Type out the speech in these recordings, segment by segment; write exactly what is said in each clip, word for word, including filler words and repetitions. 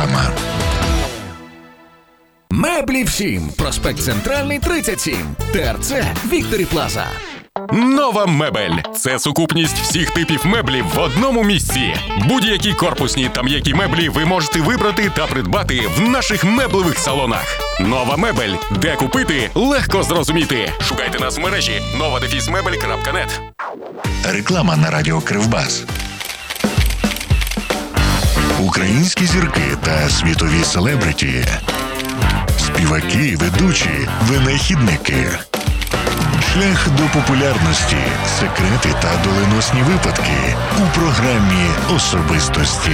Реклама. Меблі всім. Проспект Центральний, тридцять сім. ТРЦ Вікторі Плаза. Нова мебель – це сукупність всіх типів меблів в одному місці. Будь-які корпусні та м'які меблі ви можете вибрати та придбати в наших меблевих салонах. Нова мебель. Де купити – легко зрозуміти. Шукайте нас в мережі нова дефіс мебель крапка нет. Реклама на радіо Кривбас. Українські зірки та світові селебриті. Співаки, ведучі, винахідники. Шлях до популярності, секрети та доленосні випадки у програмі «Особистості».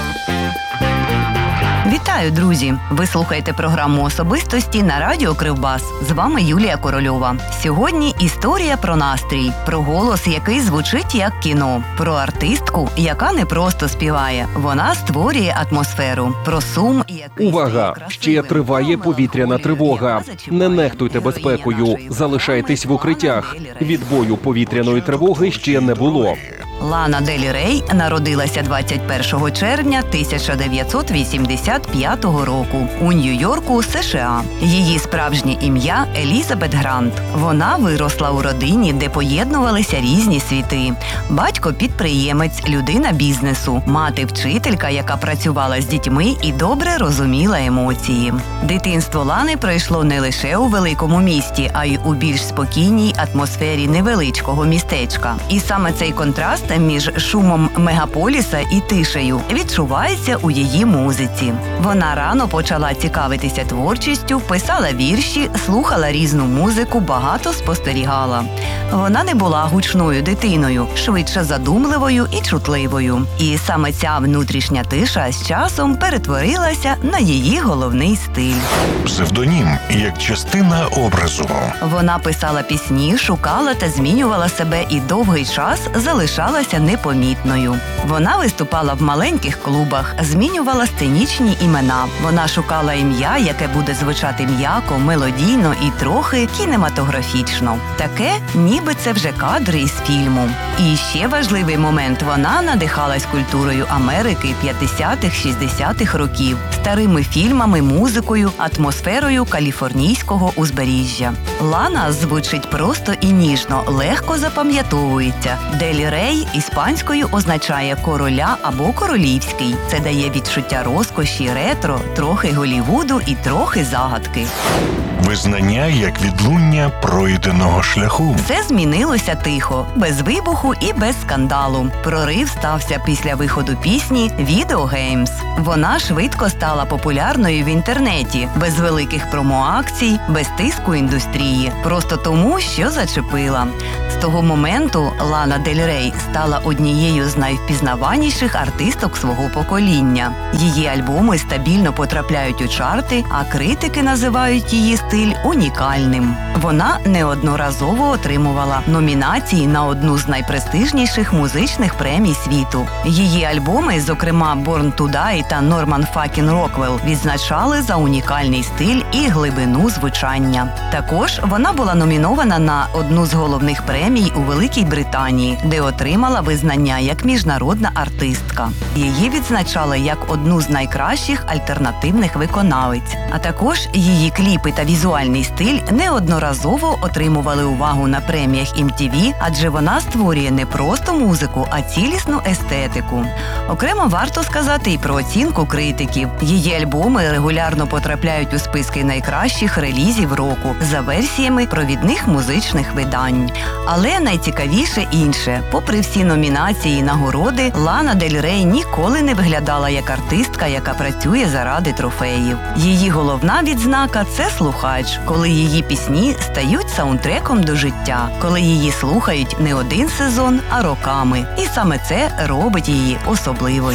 Вітаю, друзі! Ви слухаєте програму «Особистості» на радіо Кривбас. З вами Юлія Корольова. Сьогодні історія про настрій, про голос, який звучить як кіно, про артистку, яка не просто співає, вона створює атмосферу, про сум, який... Увага! Ще триває повітряна тривога. Не нехтуйте безпекою, залишайтесь в укриттях. Відбою повітряної тривоги ще не було. Лана Дель Рей народилася двадцять першого червня тисяча дев'ятсот вісімдесят п'ятого року у Нью-Йорку, США. Її справжнє ім'я – Елізабет Грант. Вона виросла у родині, де поєднувалися різні світи. Батько – підприємець, людина бізнесу. Мати – вчителька, яка працювала з дітьми і добре розуміла емоції. Дитинство Лани пройшло не лише у великому місті, а й у більш спокійній атмосфері невеличкого містечка. І саме цей контраст між шумом мегаполіса і тишею відчувається у її музиці. Вона рано почала цікавитися творчістю, писала вірші, слухала різну музику, багато спостерігала. Вона не була гучною дитиною, швидше задумливою і чутливою. І саме ця внутрішня тиша з часом перетворилася на її головний стиль. Псевдонім як частина образу. Вона писала пісні, шукала та змінювала себе і довгий час залишалася непомітною. Вона виступала в маленьких клубах, змінювала сценічні імена. Вона шукала ім'я, яке буде звучати м'яко, мелодійно і трохи кінематографічно. Таке, ніби це вже кадри із фільму. І ще важливий момент – вона надихалась культурою Америки п'ятдесятих-шістдесятих років, старими фільмами, музикою, атмосферою каліфорнійського узбережжя. Лана звучить просто і ніжно, легко запам'ятовується. Дель Рей іспанською означає «короля» або «королівський». Це дає відчуття розкоші, ретро, трохи Голлівуду і трохи загадки. Визнання як відлуння пройденого шляху. Все змінилося тихо, без вибуху і без скандалу. Прорив стався після виходу пісні «Video Games». Вона швидко стала популярною в інтернеті, без великих промоакцій, без тиску індустрії. Просто тому, що зачепила. З того моменту Лана Дель Рей стала однією з найвпізнаваніших артисток свого покоління. Її альбоми стабільно потрапляють у чарти, а критики називають її стиль унікальним. Вона неодноразово отримувала номінації на одну з найпрестижніших музичних премій світу. Її альбоми, зокрема «Born to Die» та «Norman Fucking Rockwell», відзначали за унікальний стиль і глибину звучання. Також вона була номінована на одну з головних премій у Великій Британії, де отримала визнання як міжнародна артистка. Її відзначали як одну з найкращих альтернативних виконавиць. А також її кліпи та візуальний стиль неодноразово отримували увагу на преміях ем ті ві, адже вона створює не просто музику, а цілісну естетику. Окремо варто сказати і про оцінку критиків. Її альбоми регулярно потрапляють у списки найкращих релізів року за версіями провідних музичних видань. Але найцікавіше інше. Попри всі номінації і нагороди, Лана Дель Рей ніколи не виглядала як артистка, яка працює заради трофеїв. Її головна відзнака – це слухач, коли її пісні стають саундтреком до життя, коли її слухають не один сезон, а роками. І саме це робить її особливою.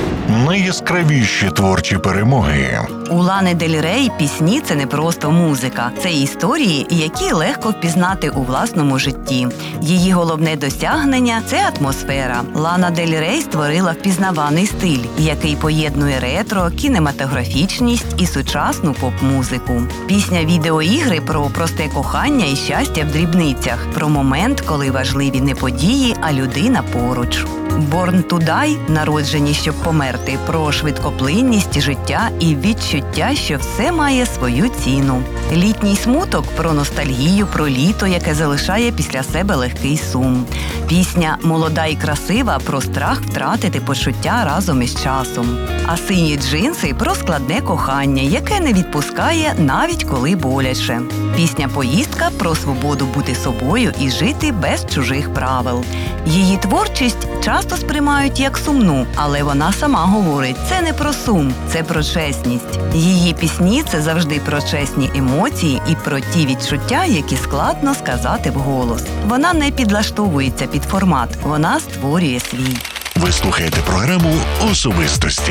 Найяскравіші творчі перемоги. У Лани Дель Рей пісні – це не просто музика. Це історії, які легко впізнати у власному житті. Її головне досягнення – це атмосфера. Лана Дель Рей створила впізнаваний стиль, який поєднує ретро, кінематографічність і сучасну поп-музику. Пісня «Відеоігри» про просте кохання і щастя в дрібницях, про момент, коли важливі не події, а людина поруч. «Born to Die» – «Народжені, щоб померти», про швидкоплинність життя і відчуття, що все має свою ціну. «Літній смуток» – про ностальгію, про літо, яке залишає після себе легкий сум. Пісня «Молода і красива» – про страх втратити почуття разом із часом. А «Сині джинси» – про складне кохання, яке не відпускає навіть коли боляче. Пісня «Поїздка» – про свободу бути собою і жити без чужих правил. Її творчість часто сприймають як сумну, але вона сама говорить – це не про сум, це про чесність. Її пісні – це завжди про чесні емоції і про ті відчуття, які складно сказати вголос. Вона не підлаштовується під формат, вона створює свій. Ви слухаєте програму «Особистості».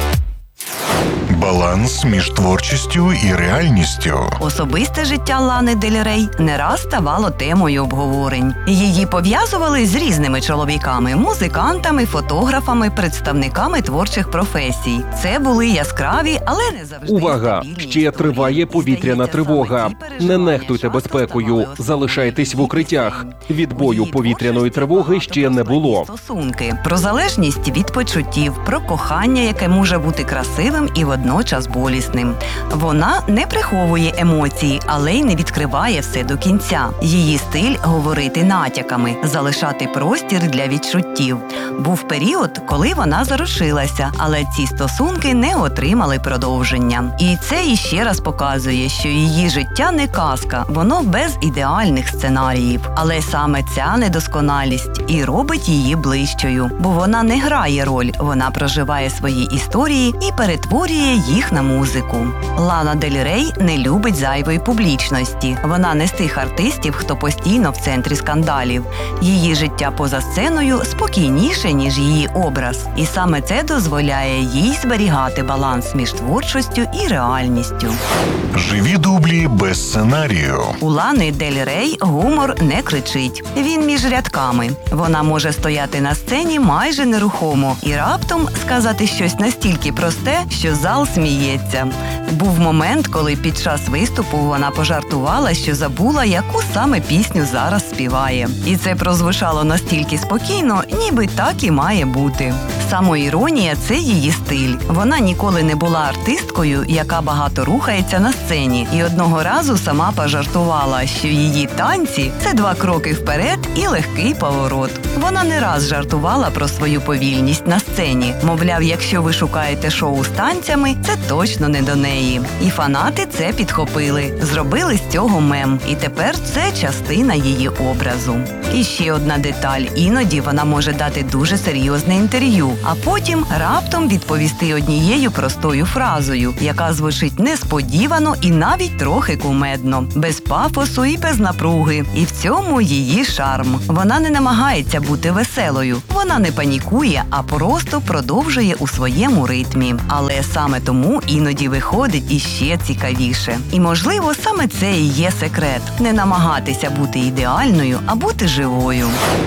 Баланс між творчістю і реальністю. Особисте життя Лани Дель Рей не раз ставало темою обговорень. Її пов'язували з різними чоловіками – музикантами, фотографами, представниками творчих професій. Це були яскраві, але не завжди Увага! стабільні Ще історії. триває повітряна Здається, тривога. саме ті Не переживання нехтуйте часто безпекою. ставалося Залишайтесь в укриттях. Відбою Її повітряної творчості тривоги ще не було. багато про стосунки, про залежність від почуттів, про кохання, яке може бути красивим і водночас болісним. Вона не приховує емоції, але й не відкриває все до кінця. Її стиль – говорити натяками, залишати простір для відчуттів. Був період, коли вона зарушилася, але ці стосунки не отримали продовження. І це іще раз показує, що її життя не казка, воно без ідеальних сценаріїв. Але саме ця недосконалість і робить її ближчою, бо вона не грає роль, вона проживає свої історії і перетворює їх на музику. Лана Дель Рей не любить зайвої публічності. Вона не з тих артистів, хто постійно в центрі скандалів. Її життя поза сценою спокійніше, ніж її образ. І саме це дозволяє їй зберігати баланс між творчістю і реальністю. Живі дублі без сценарію. У Лани Дель Рей гумор не кричить. Він між рядками. Вона може стояти на сцені майже нерухомо і раптом сказати щось настільки просте, що зал сміється. Був момент, коли під час виступу вона пожартувала, що забула, яку саме пісню зараз співає. І це прозвучало настільки спокійно, ніби так і має бути. Самоіронія – це її стиль. Вона ніколи не була артисткою, яка багато рухається на сцені. І одного разу сама пожартувала, що її танці – це два кроки вперед і легкий поворот. Вона не раз жартувала про свою повільність на сцені. Мовляв, якщо ви шукаєте шоу з танцями, це точно не до неї. І фанати це підхопили, зробили з цього мем. І тепер це частина її образу. І ще одна деталь. Іноді вона може дати дуже серйозне інтерв'ю, а потім раптом відповісти однією простою фразою, яка звучить несподівано і навіть трохи кумедно, без пафосу і без напруги. І в цьому її шарм. Вона не намагається бути веселою, вона не панікує, а просто продовжує у своєму ритмі. Але саме тому іноді виходить іще цікавіше. І, можливо, саме це і є секрет – не намагатися бути ідеальною, а бути живою.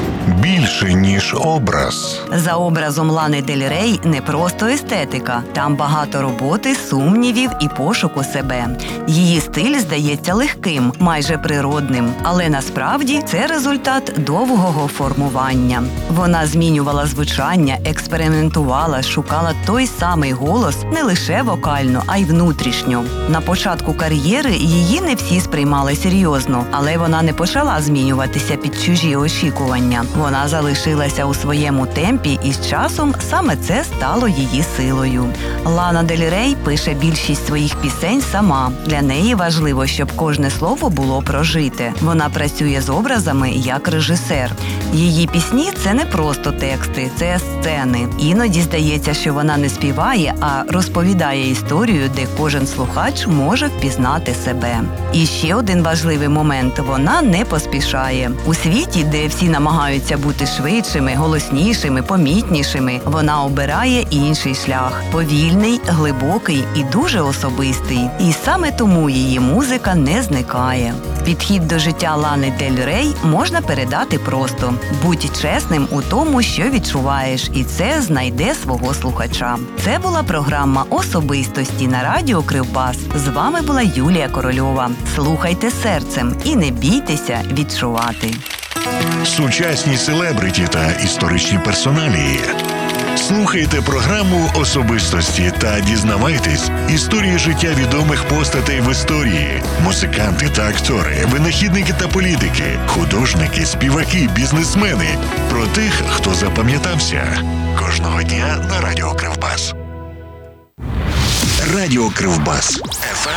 Більше, ніж образ. За образом Лани Дель Рей не просто естетика. Там багато роботи, сумнівів і пошуку себе. Її стиль здається легким, майже природним. Але насправді це результат довгого формування. Вона змінювала звучання, експериментувала, шукала той самий голос не лише вокально, а й внутрішньо. На початку кар'єри її не всі сприймали серйозно, але вона не почала змінюватися під чужі очікування. Вона залишилася у своєму темпі, і з часом саме це стало її силою. Лана Дель Рей пише більшість своїх пісень сама. Для неї важливо, щоб кожне слово було прожите. Вона працює з образами як режисер. Її пісні – це не просто тексти, це сцени. Іноді здається, що вона не співає, а розповідає історію, де кожен слухач може впізнати себе. І ще один важливий момент – вона не поспішає. У світі, де всі намагаються бути швидшими, голоснішими, помітнішими, вона обирає інший шлях – повільний, глибокий і дуже особистий. І саме тому її музика не зникає. Підхід до життя Лани Дель Рей можна передати просто. Будь чесним у тому, що відчуваєш, і це знайде свого слухача. Це була програма «Особистості» на радіо Кривбас. З вами була Юлія Корольова. Слухайте серцем і не бійтеся відчувати. сучасні селебриті та історичні персоналії. Слухайте програму «Особистості» та дізнавайтесь історії життя відомих постатей в історії. Музиканти та актори, винахідники та політики, художники, співаки, бізнесмени. Про тих, хто запам'ятався. Кожного дня на Радіо Кривбас. Радіо Кривбас.